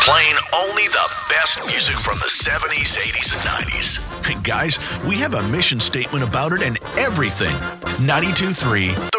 Playing only the best music from the 70s, 80s, and 90s. Hey guys, we have a mission statement about it and everything. 92.3 The